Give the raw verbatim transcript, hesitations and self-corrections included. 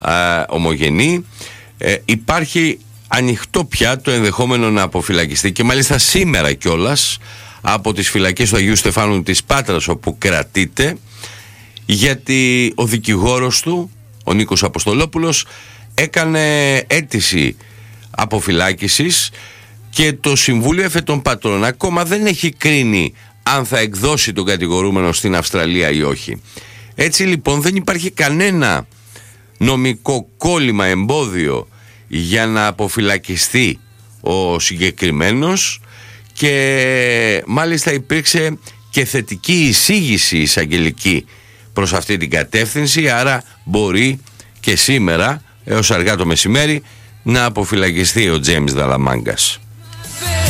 α, ομογενή. Ε, υπάρχει ανοιχτό πια το ενδεχόμενο να αποφυλακιστεί, και μάλιστα σήμερα κιόλας, από τις φυλακές του Αγίου Στεφάνου της Πάτρας, όπου κρατείται, γιατί ο δικηγόρος του, ο Νίκος Αποστολόπουλος, έκανε αίτηση αποφυλάκησης και το Συμβούλιο Εφετών Πατρών ακόμα δεν έχει κρίνει αν θα εκδώσει τον κατηγορούμενο στην Αυστραλία ή όχι. Έτσι λοιπόν δεν υπάρχει κανένα νομικό κόλλημα, εμπόδιο για να αποφυλακιστεί ο συγκεκριμένος, και μάλιστα υπήρξε και θετική εισήγηση εισαγγελική προς αυτή την κατεύθυνση, άρα μπορεί και σήμερα έως αργά το μεσημέρι να αποφυλακιστεί ο Τζέιμς Δαλαμάγκας.